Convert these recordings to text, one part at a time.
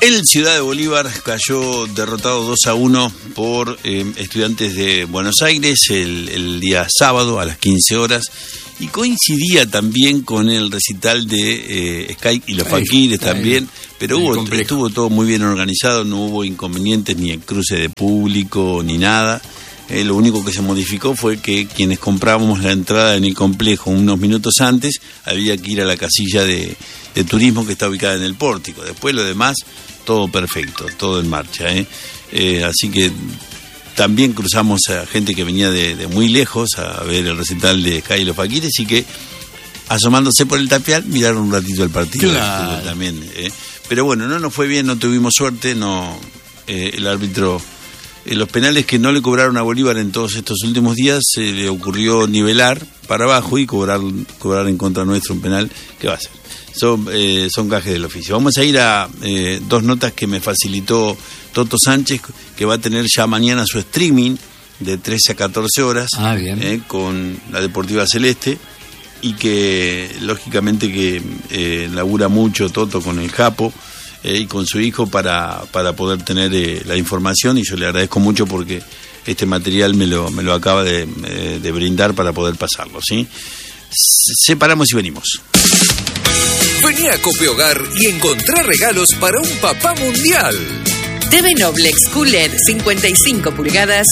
El Ciudad de Bolívar cayó derrotado 2-1 por Estudiantes de Buenos Aires el día sábado a las 15 horas y coincidía también con el recital de Sky y los Faquires también, pero estuvo todo muy bien organizado, no hubo inconvenientes ni en cruce de público ni nada. Lo único que se modificó fue que quienes comprábamos la entrada en el complejo unos minutos antes había que ir a la casilla de turismo que está ubicada en el pórtico. Después lo demás, todo perfecto, todo en marcha. Así que también cruzamos a gente que venía de muy lejos a ver el recital de Sky y los Faquires y que asomándose por el tapial miraron un ratito el partido. Claro. También. Pero bueno, no nos fue bien, no tuvimos suerte, el árbitro... los penales que no le cobraron a Bolívar en todos estos últimos días, se le ocurrió nivelar para abajo y cobrar en contra nuestro un penal. ¿Qué va a ser? Son gajes del oficio. Vamos a ir a dos notas que me facilitó Toto Sánchez, que va a tener ya mañana su streaming de 13 a 14 horas con la Deportiva Celeste, y que lógicamente que labura mucho Toto con el Japo y con su hijo para poder tener la información, y yo le agradezco mucho porque este material me lo acaba de brindar para poder pasarlo, ¿sí? Separamos y venimos. Vení a Cope Hogar y encontrá regalos para un papá mundial. TV Noblex QLED 55 pulgadas,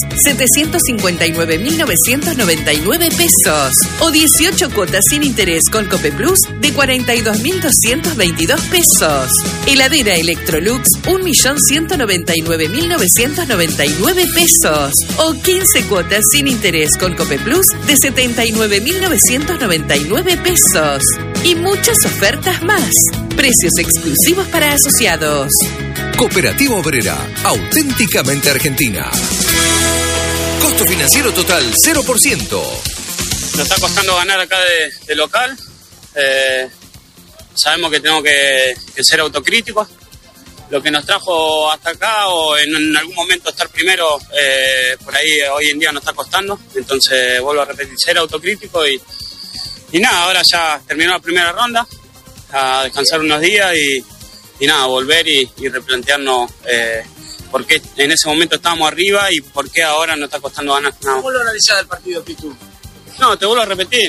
759.999 pesos. O 18 cuotas sin interés con Cope Plus de 42.222 pesos. Heladera Electrolux, 1.199.999 pesos. O 15 cuotas sin interés con Cope Plus de 79.999 pesos. Y muchas ofertas más. Precios exclusivos para asociados. Cooperativa Obrera, auténticamente argentina. Costo financiero total 0%. Nos está costando ganar acá de local. Sabemos que tenemos que ser autocríticos. Lo que nos trajo hasta acá, o en algún momento estar primero, por ahí hoy en día nos está costando. Entonces vuelvo a repetir, ser autocrítico y nada, ahora ya terminó la primera ronda, a descansar unos días y nada, volver y replantearnos por qué en ese momento estábamos arriba y por qué ahora nos está costando ganar. No. ¿Cómo lo analizás el partido, Pitu? No, te vuelvo a repetir,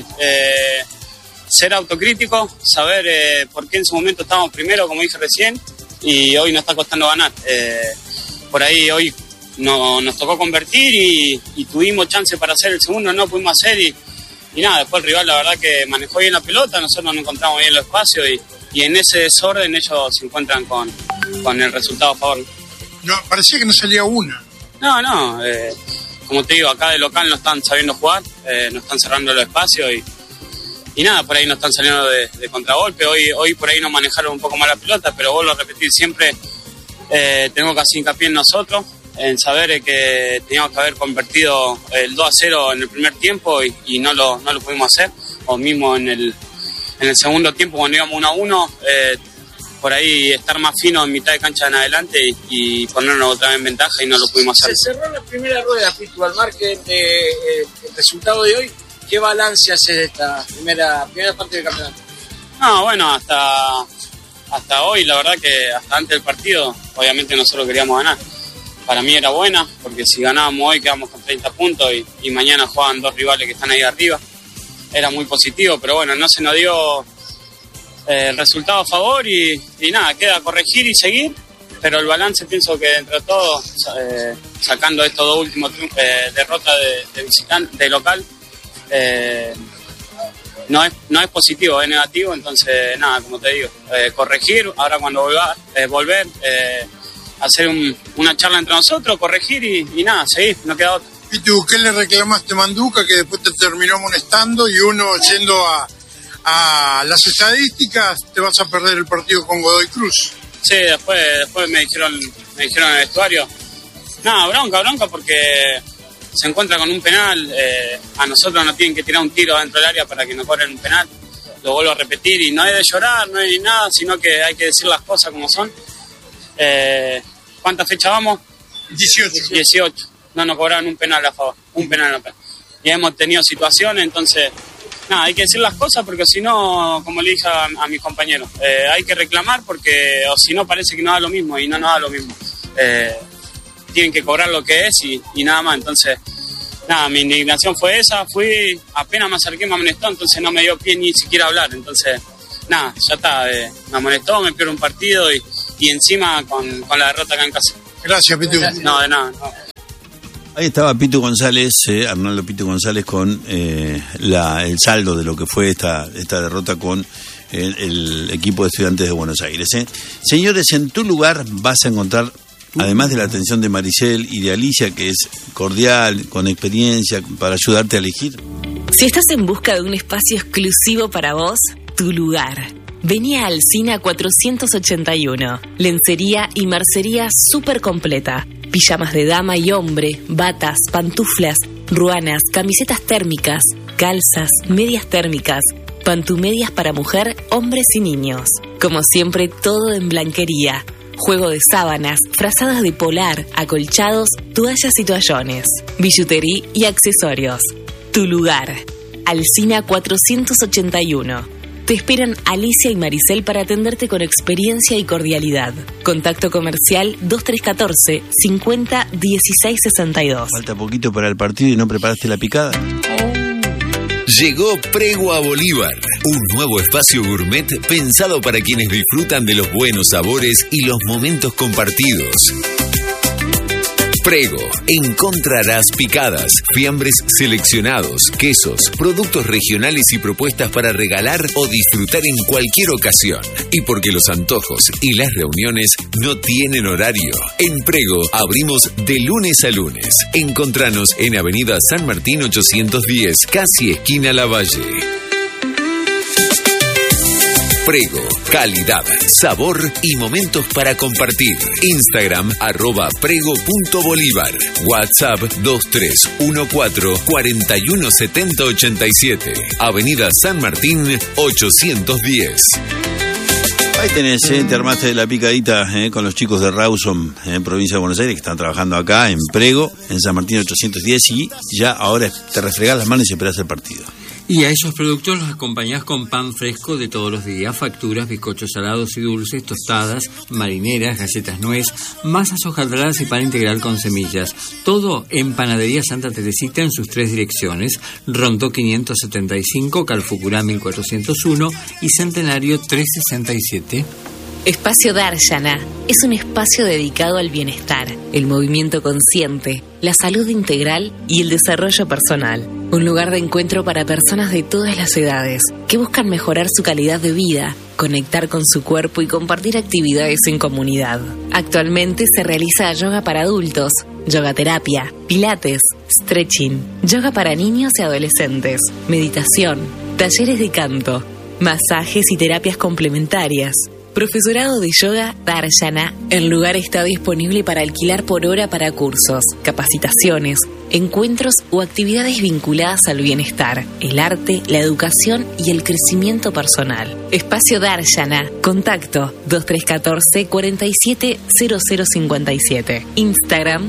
ser autocrítico, saber por qué en su momento estábamos primero, como dije recién, y hoy nos está costando ganar. Por ahí hoy nos tocó convertir y tuvimos chance para hacer el segundo, no pudimos hacer y nada, después el rival la verdad que manejó bien la pelota, nosotros nos encontramos bien en los espacios y en ese desorden ellos se encuentran con el resultado a favor. No, parecía que no salía una. No, como te digo, acá de local no están sabiendo jugar, no están cerrando los espacios y nada, por ahí no están saliendo de contragolpe. Hoy por ahí nos manejaron un poco más la pelota, pero vuelvo a repetir, siempre tenemos que hacer hincapié en nosotros, en saber que teníamos que haber convertido el 2-0 en el primer tiempo y no lo pudimos hacer, o mismo en el segundo tiempo cuando íbamos 1-1, por ahí estar más fino en mitad de cancha en adelante y ponernos otra vez en ventaja y no lo pudimos hacer. Se cerró la primera rueda, Pitu, al margen del resultado de hoy. ¿Qué balance haces de esta primera parte del campeonato? No, bueno, hasta hoy, la verdad que hasta antes del partido, obviamente nosotros queríamos ganar. Para mí era buena, porque si ganábamos hoy quedamos con 30 puntos y mañana juegan dos rivales que están ahí arriba. Era muy positivo, pero bueno, no se nos dio el resultado a favor y nada, queda corregir y seguir, pero el balance pienso que entre todos, sacando estos dos últimos derrotas de local, no es positivo, es negativo, entonces nada, como te digo, corregir, ahora cuando volver, hacer una charla entre nosotros, corregir y nada, seguir, no queda otra. ¿Y tú qué le reclamaste a Manduca que después te terminó amonestando y uno yendo a las estadísticas te vas a perder el partido con Godoy Cruz? Sí, después me dijeron en el vestuario, nada, bronca porque se encuentra con un penal, a nosotros nos tienen que tirar un tiro dentro del área para que nos cobren un penal, lo vuelvo a repetir y no hay de llorar, no hay nada, sino que hay que decir las cosas como son. ¿Cuántas fechas vamos? 18. No nos cobraron un penal a favor, un penal. Y hemos tenido situaciones, entonces nada, hay que decir las cosas porque si no, como le dije a mis compañeros, hay que reclamar porque o si no parece que no da lo mismo y no da lo mismo. Tienen que cobrar lo que es y nada más. Entonces, nada, mi indignación fue esa. Apenas me acerqué, me amonestó, entonces no me dio pie ni siquiera hablar. Entonces, nada, ya está, me amonestó, me pierdo un partido y encima con la derrota acá en casa. Gracias, Pitu. No, de nada, no. Ahí estaba Pitu González, Arnaldo Pitu González, con el saldo de lo que fue esta derrota con el equipo de Estudiantes de Buenos Aires. Señores, en tu lugar vas a encontrar, además de la atención de Maricel y de Alicia, que es cordial, con experiencia, para ayudarte a elegir. Si estás en busca de un espacio exclusivo para vos, tu lugar. Vení a Alsina 481, lencería y mercería súper completa. Pijamas de dama y hombre, batas, pantuflas, ruanas, camisetas térmicas, calzas, medias térmicas, pantumedias para mujer, hombres y niños. Como siempre, todo en blanquería. Juego de sábanas, frazadas de polar, acolchados, toallas y toallones, billutería y accesorios. Tu lugar. Alsina 481. Te esperan Alicia y Maricel para atenderte con experiencia y cordialidad. Contacto comercial 2314 50 16 62. Falta poquito para el partido y no preparaste la picada. Llegó Prego a Bolívar, un nuevo espacio gourmet pensado para quienes disfrutan de los buenos sabores y los momentos compartidos. Prego, encontrarás picadas, fiambres seleccionados, quesos, productos regionales y propuestas para regalar o disfrutar en cualquier ocasión. Y porque los antojos y las reuniones no tienen horario, en Prego abrimos de lunes a lunes. Encontranos en Avenida San Martín 810, casi esquina Lavalle. Prego, calidad, sabor y momentos para compartir. Instagram @prego.bolívar. WhatsApp 2314-417087. Avenida San Martín 810. Ahí tenés, te armaste la picadita con los chicos de Rawson, en provincia de Buenos Aires, que están trabajando acá en Prego, en San Martín 810, y ya ahora te refregás las manos y esperás el partido. Y a esos productos los acompañás con pan fresco de todos los días, facturas, bizcochos salados y dulces, tostadas, marineras, galletas nuez, masas hojaldradas y pan integral con semillas. Todo en Panadería Santa Teresita en sus 3 direcciones: Rondó 575, Calfucurá 1401 y Centenario 367. Espacio Darshana es un espacio dedicado al bienestar, el movimiento consciente, la salud integral y el desarrollo personal. Un lugar de encuentro para personas de todas las edades que buscan mejorar su calidad de vida, conectar con su cuerpo y compartir actividades en comunidad. Actualmente se realiza yoga para adultos, yoga terapia, pilates, stretching, yoga para niños y adolescentes, meditación, talleres de canto, masajes y terapias complementarias. Profesorado de yoga Darshana. El lugar está disponible para alquilar por hora para cursos, capacitaciones, encuentros o actividades vinculadas al bienestar, el arte, la educación y el crecimiento personal. Espacio Darshana. Contacto 2314 470057. Instagram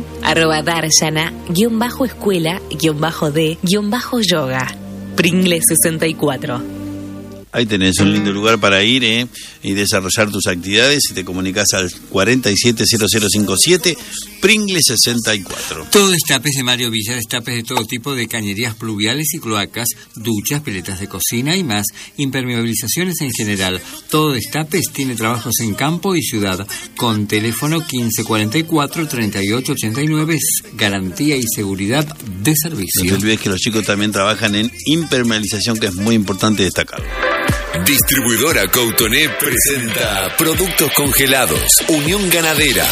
@Darshana_escuela_de_yoga. Pringle 64. Ahí tenés un lindo lugar para ir y desarrollar tus actividades, y te comunicas al 470057, Pringle 64. Todo destapes de Mario Villa, destapes de todo tipo de cañerías pluviales y cloacas, duchas, piletas de cocina y más, impermeabilizaciones en general. Todo destapes tiene trabajos en campo y ciudad, con teléfono 1544-3889, garantía y seguridad de servicio. No te olvides que los chicos también trabajan en impermeabilización, que es muy importante destacarlo. Distribuidora Coutoné presenta Productos Congelados, Unión Ganadera.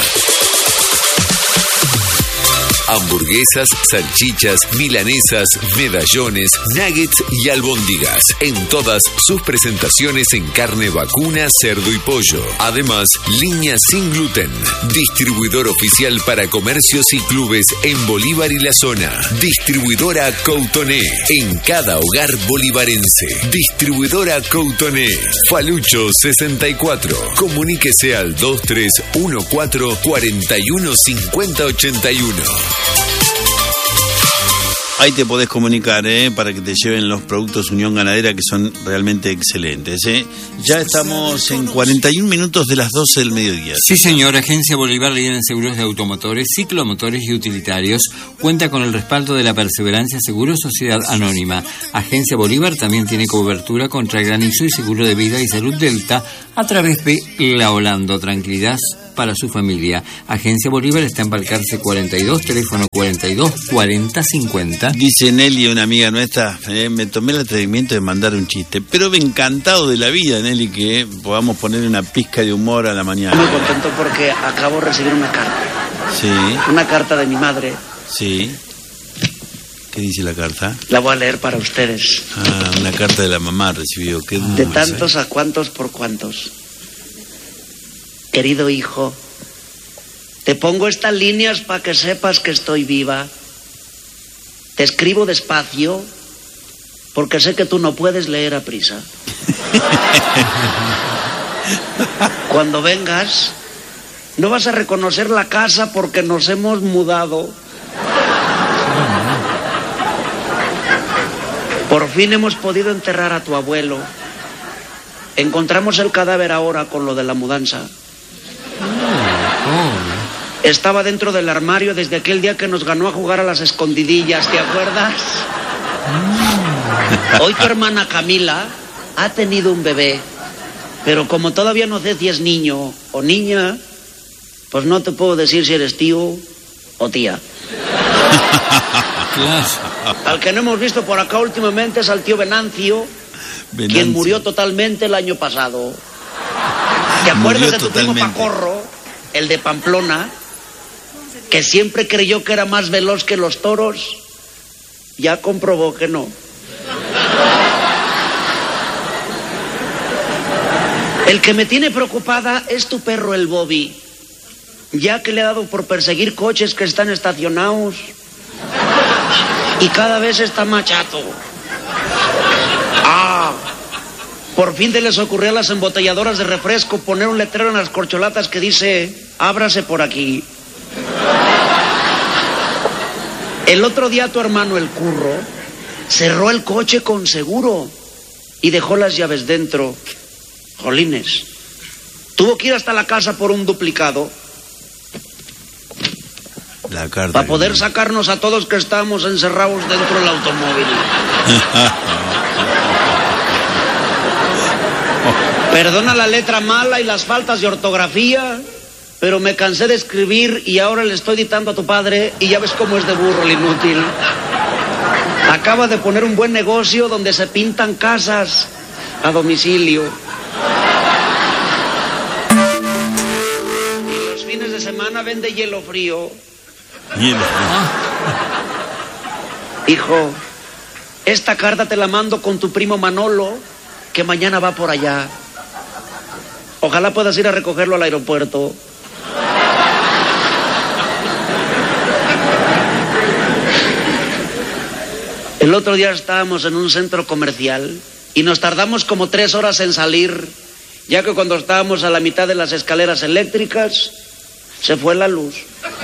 Hamburguesas, salchichas, milanesas, medallones, nuggets y albóndigas. En todas sus presentaciones en carne vacuna, cerdo y pollo. Además, línea sin gluten. Distribuidor oficial para comercios y clubes en Bolívar y la zona. Distribuidora Coutoné. En cada hogar bolivarense. Distribuidora Coutoné. Falucho 64. Comuníquese al 2314 41 50 81. Ahí te podés comunicar, para que te lleven los productos Unión Ganadera, que son realmente excelentes, Ya estamos en 41 minutos de las 12 del mediodía. Sí, señor. Agencia Bolívar, líder en seguros de automotores, ciclomotores y utilitarios. Cuenta con el respaldo de la Perseverancia Seguros Sociedad Anónima. Agencia Bolívar también tiene cobertura contra granizo y seguro de vida y salud Delta a través de La Holando. Tranquilidad para su familia. Agencia Bolívar está en Balcarce 42, teléfono 42 40 50. Dice Nelly, una amiga nuestra, me tomé el atrevimiento de mandar un chiste, pero me encantado de la vida, Nelly, que podamos poner una pizca de humor a la mañana. Muy contento porque acabo de recibir una carta. Sí. Una carta de mi madre. Sí. ¿Qué dice la carta? La voy a leer para ustedes. Una carta de la mamá recibió. Qué de tantos a cuantos por cuantos. Querido hijo, te pongo estas líneas para que sepas que estoy viva. Te escribo despacio porque sé que tú no puedes leer a prisa. Cuando vengas, no vas a reconocer la casa porque nos hemos mudado. Por fin hemos podido enterrar a tu abuelo. Encontramos el cadáver ahora con lo de la mudanza. Estaba dentro del armario desde aquel día que nos ganó a jugar a las escondidillas, ¿te acuerdas? Hoy tu hermana Camila ha tenido un bebé, pero como todavía no sé si es niño o niña, pues no te puedo decir si eres tío o tía. Al que no hemos visto por acá últimamente es al tío Venancio, quien murió totalmente el año pasado. ¿Te acuerdas de tu primo Pacorro, el de Pamplona, que siempre creyó que era más veloz que los toros? Ya comprobó que no. El que me tiene preocupada es tu perro, el Bobby, ya que le ha dado por perseguir coches que están estacionados y cada vez está más chato. Por fin les ocurrió a las embotelladoras de refresco poner un letrero en las corcholatas que dice: ábrase por aquí. El otro día tu hermano, el Curro, cerró el coche con seguro y dejó las llaves dentro. Jolines. Tuvo que ir hasta la casa por un duplicado para poder sacarnos a todos que estábamos encerrados dentro del automóvil. Perdona la letra mala y las faltas de ortografía, pero me cansé de escribir y ahora le estoy dictando a tu padre y ya ves cómo es de burro el inútil. Acaba de poner un buen negocio donde se pintan casas a domicilio. Y los fines de semana vende hielo frío. Hijo, esta carta te la mando con tu primo Manolo, que mañana va por allá. Ojalá puedas ir a recogerlo al aeropuerto. El otro día estábamos en un centro comercial y nos tardamos como 3 horas en salir, ya que cuando estábamos a la mitad de las escaleras eléctricas se fue la luz.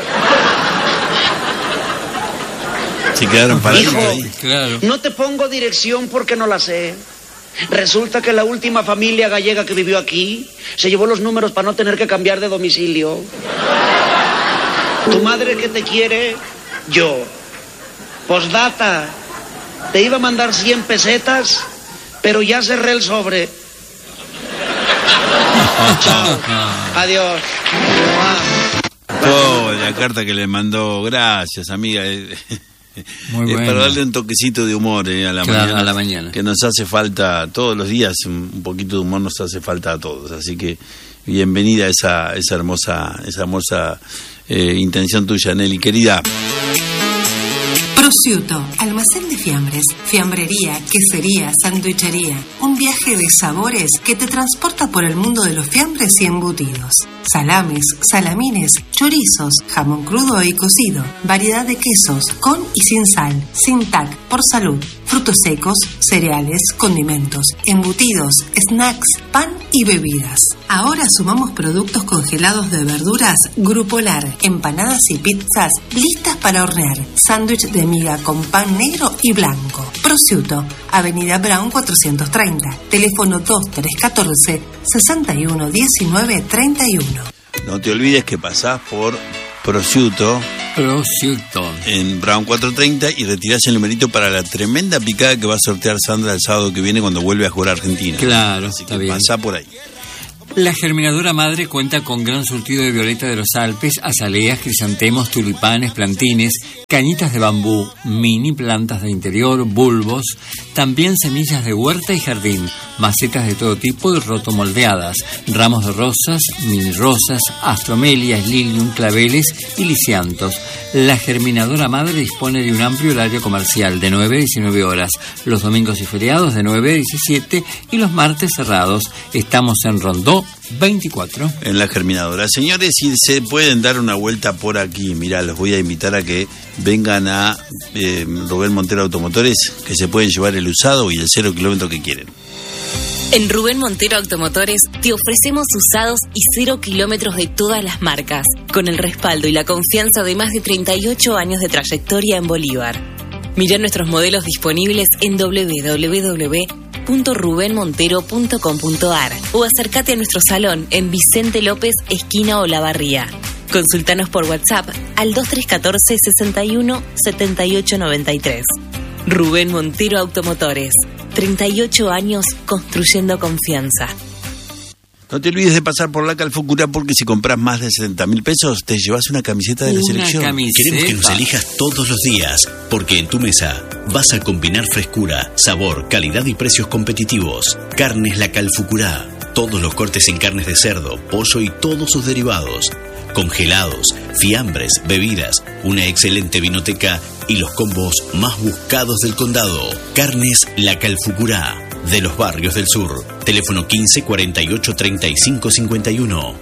Se quedaron parados. Hijo, ahí. Claro. No te pongo dirección porque no la sé. Resulta que la última familia gallega que vivió aquí se llevó los números para no tener que cambiar de domicilio. Tu madre que te quiere, yo. Postdata, te iba a mandar 100 pesetas, pero ya cerré el sobre. Chao. Adiós. Oh, la carta que le mandó, gracias, amiga. Muy bueno. Para darle un toquecito de humor a la Claro, mañana. a la mañana. Que nos hace falta todos los días, un poquito de humor nos hace falta a todos. Así que bienvenida a esa hermosa intención tuya, Nelly, querida. Prosciutto, almacén de fiambres, fiambrería, quesería, sanduichería. Un viaje de sabores que te transporta por el mundo de los fiambres y embutidos. Salames, salamines, chorizos, jamón crudo y cocido. Variedad de quesos, con y sin sal, sin TAC, por salud. frutos secos, cereales, condimentos, embutidos, snacks, pan y bebidas. Ahora sumamos productos congelados de verduras Grupolar, empanadas y pizzas listas para hornear, sándwich de miga con pan negro y blanco. Prosciutto, Avenida Brown 430, teléfono 2314 61 19 31. No te olvides que pasás por Prosciutto en Brown 430 y retirás el numerito para la tremenda picada que va a sortear Sandra el sábado que viene cuando vuelve a jugar a Argentina. Claro, así está que bien. pasá por ahí. La Germinadora Madre cuenta con gran surtido de violeta de los Alpes, azaleas, crisantemos, tulipanes, plantines, cañitas de bambú, mini plantas de interior, bulbos, también semillas de huerta y jardín, macetas de todo tipo y rotomoldeadas, ramos de rosas, mini rosas, astromelias, lilium, claveles y lisiantos. La Germinadora Madre dispone de un amplio horario comercial de 9 a 19 horas, los domingos y feriados de 9 a 17 y los martes cerrados. Estamos en Rondó 24. En la Germinadora. Señores, si se pueden dar una vuelta por aquí, mirá, los voy a invitar a que vengan a Rubén Montero Automotores, que se pueden llevar el usado y el 0 kilómetro que quieren. En Rubén Montero Automotores te ofrecemos usados y 0 kilómetros de todas las marcas, con el respaldo y la confianza de más de 38 años de trayectoria en Bolívar. Mirá nuestros modelos disponibles en www.rubenmontero.com.ar o acércate a nuestro salón en Vicente López, esquina Olavarría. Consultanos por WhatsApp al 2314 61 78 93. Rubén Montero Automotores. 38 años construyendo confianza. No te olvides de pasar por la Calfucurá porque si compras más de 70.000 pesos te llevas una camiseta de la selección. Queremos que nos elijas todos los días porque en tu mesa vas a combinar frescura, sabor, calidad y precios competitivos. Carnes La Calfucurá. Todos los cortes en carnes de cerdo, pollo y todos sus derivados. Congelados, fiambres, bebidas, una excelente vinoteca y los combos más buscados del condado. Carnes La Calfucurá, de los barrios del sur. Teléfono 15 48 35 51.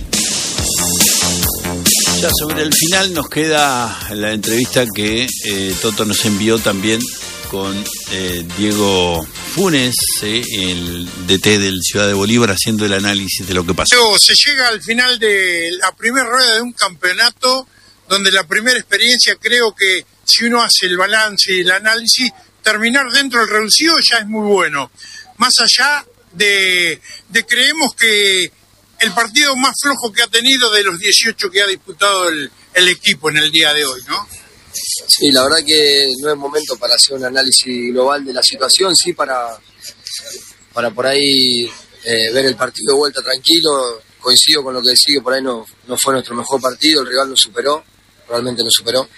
Ya sobre el final nos queda la entrevista que Toto nos envió también con Diego Funes, el DT del Ciudad de Bolívar, haciendo el análisis de lo que pasó. Se llega al final de la primera rueda de un campeonato donde la primera experiencia, creo que si uno hace el balance y el análisis, terminar dentro del reducido ya es muy bueno. Más allá de creemos que el partido más flojo que ha tenido de los 18 que ha disputado el equipo en el día de hoy, ¿no? Sí, la verdad que no es momento para hacer un análisis global de la situación, sí para por ahí ver el partido de vuelta tranquilo. Coincido con lo que decía, que por ahí no fue nuestro mejor partido, el rival nos superó, realmente nos superó.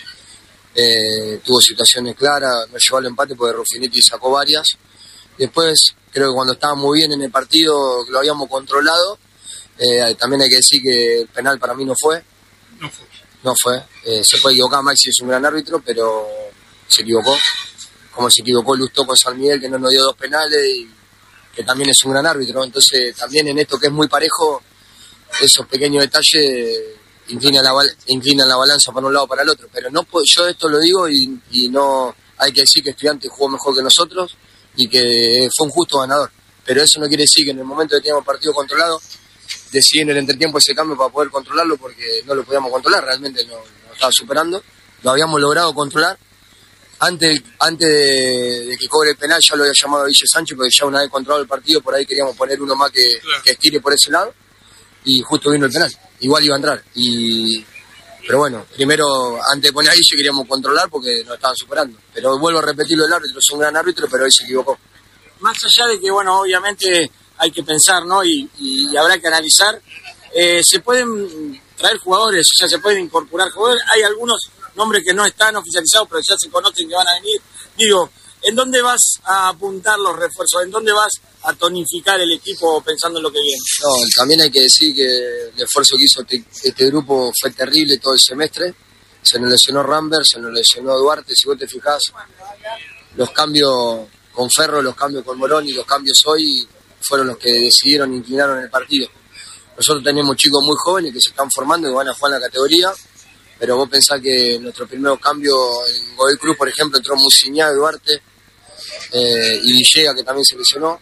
Tuvo situaciones claras, nos llevó al empate porque Ruffinetti sacó varias. Después, creo que cuando estábamos muy bien en el partido, lo habíamos controlado. También hay que decir que el penal para mí no fue. No fue. Se puede equivocar, Maxi es un gran árbitro, pero se equivocó. Como se equivocó Lustó con San Miguel, que no nos dio 2 penales, y que también es un gran árbitro. Entonces, también en esto que es muy parejo, esos pequeños detalles inclinan la balanza para un lado o para el otro. Pero no, yo esto lo digo y no hay que decir que Estudiantes jugó mejor que nosotros y que fue un justo ganador. Pero eso no quiere decir que en el momento que teníamos el partido controlado, decidí en el entretiempo ese cambio para poder controlarlo, porque no lo podíamos controlar, realmente no estaba superando. Lo habíamos logrado controlar. Antes de que cobre el penal ya lo había llamado a Guille Sánchez, porque ya una vez controlado el partido, por ahí queríamos poner uno más que estire por ese lado, y justo vino el penal. Igual iba a entrar. Pero bueno, primero, antes de poner a Guille queríamos controlar porque nos estaban superando. Pero vuelvo a repetirlo, el árbitro es un gran árbitro, pero hoy se equivocó. Más allá de que, bueno, obviamente hay que pensar, ¿no? Y habrá que analizar. Se pueden traer jugadores, o sea, se pueden incorporar jugadores. Hay algunos nombres que no están oficializados, pero ya se conocen que van a venir. Digo, ¿en dónde vas a apuntar los refuerzos? ¿En dónde vas a tonificar el equipo pensando en lo que viene? No, también hay que decir que el esfuerzo que hizo este grupo fue terrible todo el semestre. Se nos lesionó Rambert, se nos lesionó Duarte. Si vos te fijás, los cambios con Ferro, los cambios con Morón y los cambios hoy fueron los que decidieron, inclinaron el partido. Nosotros tenemos chicos muy jóvenes que se están formando y van a jugar en la categoría, pero vos pensás que nuestro primer cambio en Godoy Cruz, por ejemplo, entró Musiñá, Duarte, y Villega, que también se lesionó.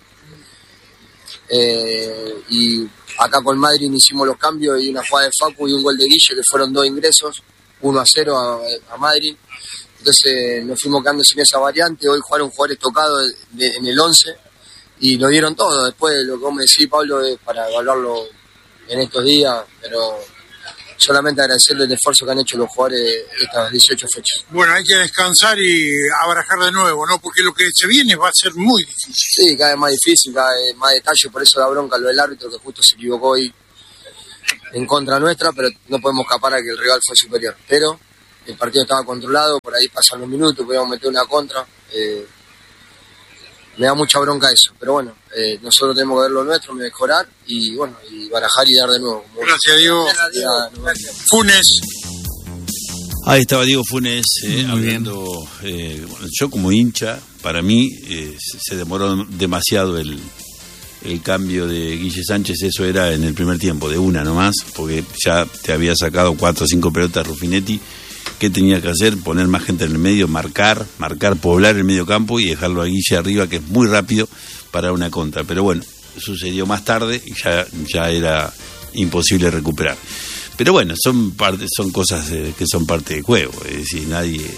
Y acá con Madrid hicimos los cambios y una jugada de Facu y un gol de Guille, que fueron 2 ingresos, 1-0 a Madrid. Entonces nos fuimos quedando sin esa variante. Hoy jugaron jugadores tocados en el 11 y lo dieron todo. Después lo que vos me decís, Pablo, es para evaluarlo en estos días, pero solamente agradecerle el esfuerzo que han hecho los jugadores estas 18 fechas. Bueno, hay que descansar y abarajar de nuevo, ¿no? Porque lo que se viene va a ser muy difícil. Sí, cada vez más difícil, cada vez más detalle, por eso da bronca lo del árbitro, que justo se equivocó hoy en contra nuestra, pero no podemos escapar a que el rival fue superior. Pero el partido estaba controlado, por ahí pasan los minutos, podíamos meter una contra. Me da mucha bronca eso, pero bueno, nosotros tenemos que ver lo nuestro, mejorar y bueno, y barajar y dar de nuevo. Gracias, Diego. Funes. Ahí estaba Diego Funes hablando. Yo como hincha, para mí se demoró demasiado el cambio de Guille Sánchez. Eso era en el primer tiempo, de una nomás, porque ya te había sacado 4 o 5 pelotas Ruffinetti. ¿Qué tenía que hacer? Poner más gente en el medio, marcar, poblar el medio campo y dejarlo a Guille arriba, que es muy rápido para una contra. Pero bueno, sucedió más tarde y ya era imposible recuperar. Pero bueno, son cosas que son parte del juego. Es decir,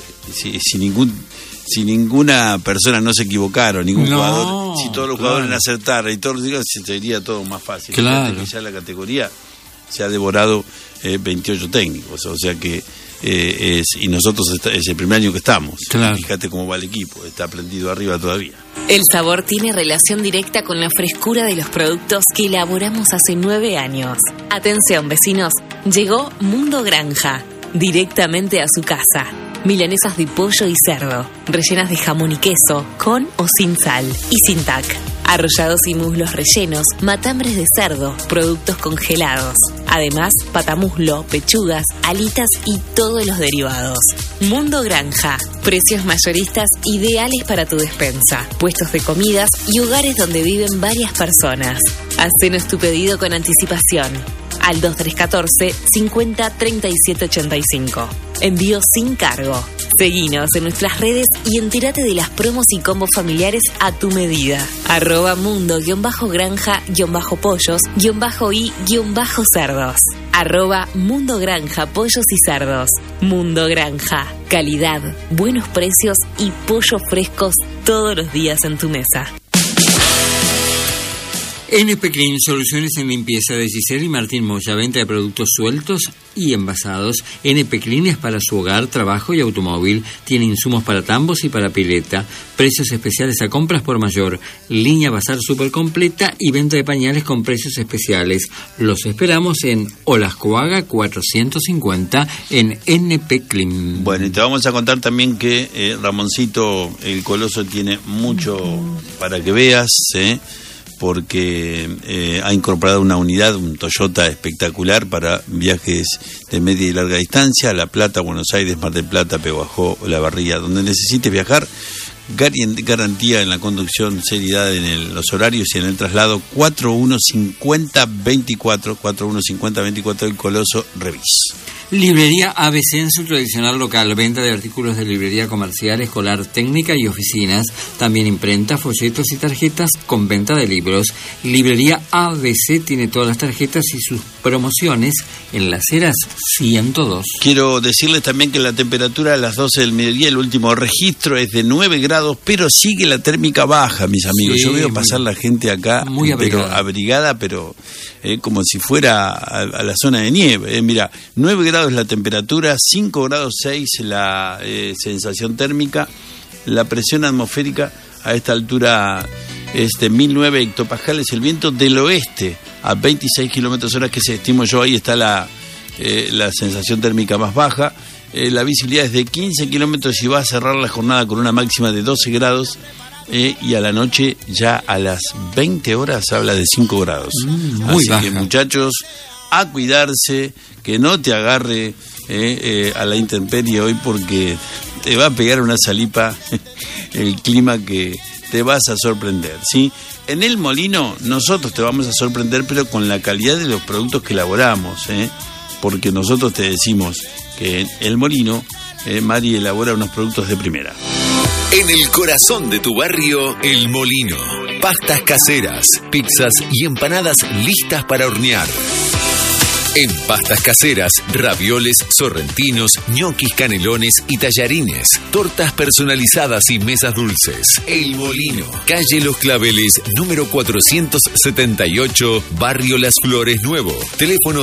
si ninguna persona no se equivocara, ningún jugador, si todos los jugadores acertaran y todos los días, se sería todo más fácil. Claro. Ya la categoría se ha devorado 28 técnicos, o sea que y nosotros es el primer año que estamos. Claro. Fíjate cómo va el equipo, está prendido arriba todavía. El sabor tiene relación directa con la frescura de los productos que elaboramos hace 9 años. Atención, vecinos, llegó Mundo Granja, directamente a su casa. Milanesas de pollo y cerdo, rellenas de jamón y queso, con o sin sal y sin tac. Arrollados y muslos rellenos, matambres de cerdo, productos congelados. Además, patamuslo, pechugas, alitas y todos los derivados. Mundo Granja, precios mayoristas ideales para tu despensa, puestos de comidas y hogares donde viven varias personas. Hacenos tu pedido con anticipación al 2314 50 37 85. Envío sin cargo. Seguinos en nuestras redes y entérate de las promos y combos familiares a tu medida. @mundo-granja-pollos-y-cerdos. @mundo-granja pollos y cerdos. Mundo Granja. Calidad, buenos precios y pollos frescos todos los días en tu mesa. NP Clean, soluciones en limpieza de Giselle y Martín Moya, venta de productos sueltos y envasados. NP Clean es para su hogar, trabajo y automóvil. Tiene insumos para tambos y para pileta. Precios especiales a compras por mayor. Línea bazar súper completa y venta de pañales con precios especiales. Los esperamos en Olascoaga 450 en NP Clean. Bueno, y te vamos a contar también que Ramoncito, el Coloso, tiene mucho para que veas, porque ha incorporado una unidad, un Toyota espectacular para viajes de media y larga distancia, La Plata, Buenos Aires, Mar del Plata, Pehuajó, La Barría, donde necesites viajar. Garantía en la conducción, seriedad en los horarios y en el traslado. 415024, el Coloso Revis. Librería ABC en su tradicional local, venta de artículos de librería comercial, escolar, técnica y oficinas, también imprenta, folletos y tarjetas con venta de libros. Librería ABC tiene todas las tarjetas y sus promociones en Las Heras 102. Quiero decirles también que la temperatura a las 12 del mediodía, el último registro es de 9 grados, pero sigue la térmica baja, mis amigos. Sí, yo veo pasar la gente acá, muy abrigada, pero como si fuera a la zona de nieve. Mira, 9 grados la temperatura, 5 grados 6 la sensación térmica, la presión atmosférica a esta altura es de 1009 hectopascales, el viento del oeste a 26 kilómetros hora, que se estimo yo, ahí está la sensación térmica más baja, la visibilidad es de 15 kilómetros y va a cerrar la jornada con una máxima de 12 grados. Y a la noche ya a las 20 horas habla de 5 grados. Muy Así baja. que, muchachos, a cuidarse, que no te agarre a la intemperie hoy, porque te va a pegar una salipa el clima que te vas a sorprender, ¿sí? En El Molino nosotros te vamos a sorprender, pero con la calidad de los productos que elaboramos, porque nosotros te decimos que en El Molino Mari elabora unos productos de primera. En el corazón de tu barrio, El Molino. Pastas caseras, pizzas y empanadas listas para hornear. En pastas caseras, ravioles, sorrentinos, ñoquis, canelones y tallarines. Tortas personalizadas y mesas dulces. El Molino. Calle Los Claveles, número 478, Barrio Las Flores Nuevo. Teléfono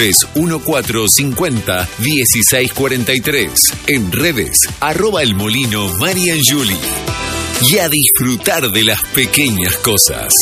2314501643. En redes, @El Molino Marian Julie. Y a disfrutar de las pequeñas cosas.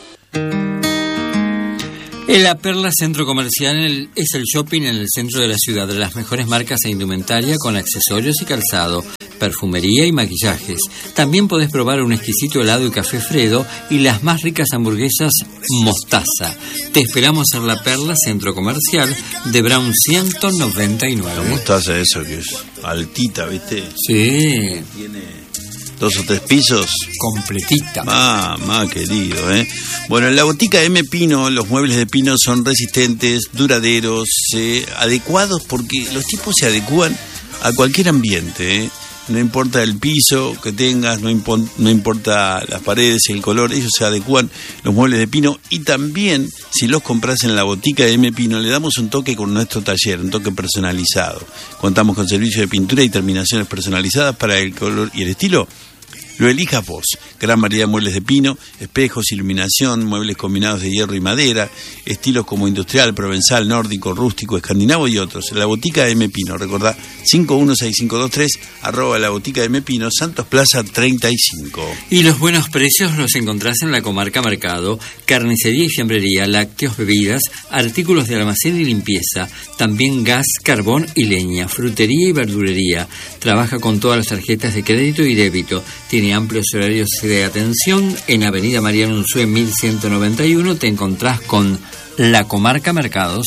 La Perla Centro Comercial es el shopping en el centro de la ciudad de las mejores marcas e indumentaria con accesorios y calzado, perfumería y maquillajes. También podés probar un exquisito helado y café Fredo y las más ricas hamburguesas Mostaza. Te esperamos en La Perla Centro Comercial de Brown 199. La Mostaza, eso que es altita, ¿viste? Sí. Tiene 2 o 3 pisos. Completita. Más querido, ¿eh? Bueno, en la botica M Pino, los muebles de pino son resistentes, duraderos, adecuados, porque los tipos se adecúan a cualquier ambiente, ¿eh? No importa el piso que tengas, no importa las paredes, el color, ellos se adecúan, los muebles de pino. Y también, si los compras en la botica de M Pino, le damos un toque con nuestro taller, un toque personalizado. Contamos con servicio de pintura y terminaciones personalizadas para el color y el estilo. Lo elijas vos. Gran variedad de muebles de pino, espejos, iluminación, muebles combinados de hierro y madera, estilos como industrial, provenzal, nórdico, rústico, escandinavo y otros. La botica de M Pino, recordá, 516523, @la botica de M Pino, Santos Plaza 35. Y los buenos precios los encontrás en la comarca Mercado, carnicería y fiambrería, lácteos, bebidas, artículos de almacén y limpieza, también gas, carbón y leña, frutería y verdulería. Trabaja con todas las tarjetas de crédito y débito. Tiene amplios horarios de atención. En Avenida Mariano Unzué 1191 te encontrás con La Comarca Mercados.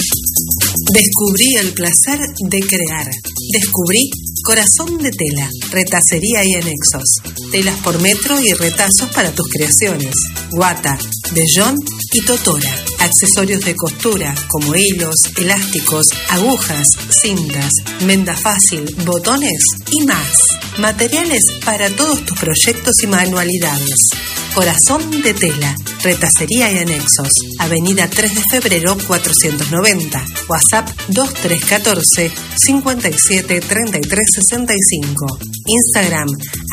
Descubrí el placer de crear. Descubrí Corazón de Tela, retacería y anexos. Telas por metro y retazos para tus creaciones. Guata, vellón y totora. Accesorios de costura como hilos, elásticos, agujas, cintas, menda fácil, botones y más. Materiales para todos tus proyectos y manualidades. Corazón de Tela, retacería y anexos. Avenida 3 de Febrero 490. WhatsApp 2314 57 33 65. Instagram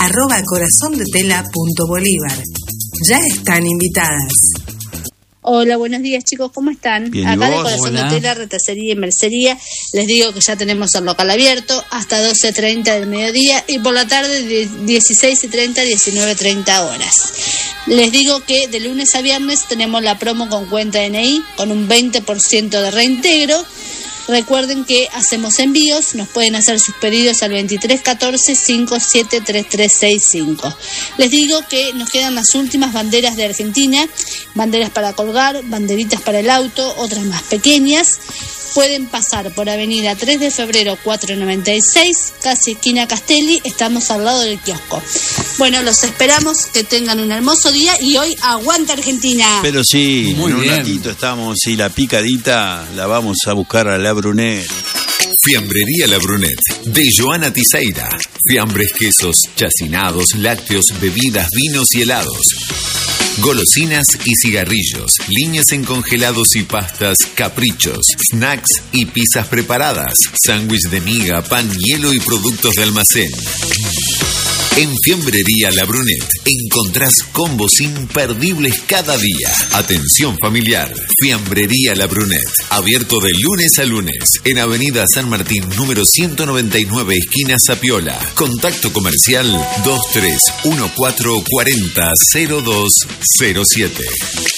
@corazondetela.bolívar. Ya están invitadas. Hola, buenos días chicos, ¿cómo están? Bien, acá de vos? Corazón Hola. de Tela, retacería y mercería. Les digo que ya tenemos el local abierto hasta 12:30 del mediodía y por la tarde de 16:30 a 19:30 horas. Les digo que de lunes a viernes tenemos la promo con cuenta DNI con un 20% de reintegro. Recuerden que hacemos envíos, nos pueden hacer sus pedidos al 2314-573365. Les digo que nos quedan las últimas banderas de Argentina, banderas para colgar, banderitas para el auto, otras más pequeñas. Pueden pasar por Avenida 3 de Febrero 496, casi esquina Castelli, estamos al lado del kiosco. Bueno, los esperamos, que tengan un hermoso día y hoy ¡aguanta Argentina! Pero sí, Muy en un bien. ratito estamos, y la picadita la vamos a buscar a la Brunet. Fiambrería La Brunet, de Joana Tiseira. Fiambres, quesos, chacinados, lácteos, bebidas, vinos y helados. Golosinas y cigarrillos, líneas en congelados y pastas, caprichos, snacks y pizzas preparadas, sándwich de miga, pan, hielo y productos de almacén. En Fiambrería La Brunet encontrás combos imperdibles cada día. Atención familiar. Fiambrería La Brunet. Abierto de lunes a lunes. En Avenida San Martín, número 199, esquina Zapiola. Contacto comercial 2314400207.